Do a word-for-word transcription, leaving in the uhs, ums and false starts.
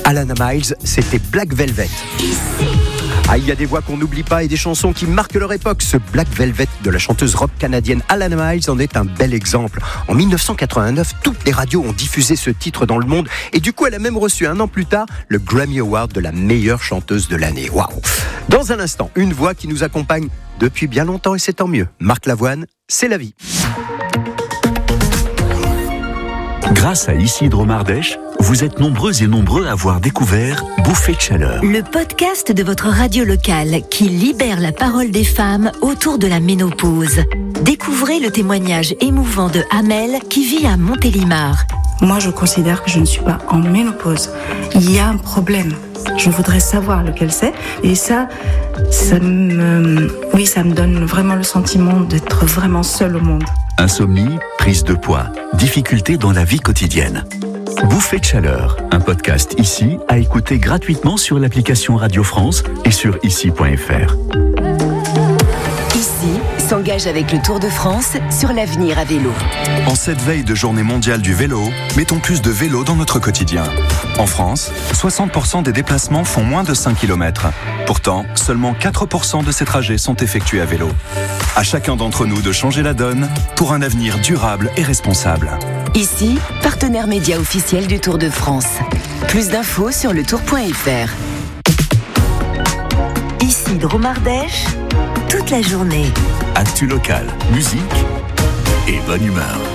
Alana Miles, c'était Black Velvet. Ah, il y a des voix qu'on n'oublie pas et des chansons qui marquent leur époque. Ce Black Velvet de la chanteuse rock canadienne Alana Miles en est un bel exemple. En dix-neuf cent quatre-vingt-neuf, toutes les radios ont diffusé ce titre dans le monde et du coup, elle a même reçu un an plus tard le Grammy Award de la meilleure chanteuse de l'année. Waouh! Dans un instant, une voix qui nous accompagne depuis bien longtemps et c'est tant mieux. Marc Lavoine, c'est la vie. Grâce à Isidro Mardèche, vous êtes nombreux et nombreux à avoir découvert Bouffée de chaleur. Le podcast de votre radio locale qui libère la parole des femmes autour de la ménopause. Découvrez le témoignage émouvant de Amel qui vit à Montélimar. Moi, je considère que je ne suis pas en ménopause. Il y a un problème. Je voudrais savoir lequel c'est. Et ça, ça me, oui, ça me donne vraiment le sentiment d'être vraiment seule au monde. Insomnie, prise de poids, difficultés dans la vie quotidienne. Bouffée de chaleur, un podcast ici à écouter gratuitement sur l'application Radio France et sur ici point f r. Ici s'engage avec le Tour de France sur l'avenir à vélo. En cette veille de journée mondiale du vélo, mettons plus de vélo dans notre quotidien. En France, soixante pour cent des déplacements font moins de cinq kilomètres. Pourtant, seulement quatre pour cent de ces trajets sont effectués à vélo. À chacun d'entre nous de changer la donne pour un avenir durable et responsable. Ici, partenaire média officiel du Tour de France. Plus d'infos sur le tour point f r. Isidro Mardèche, toute la journée. Actu local, musique et bonne humeur.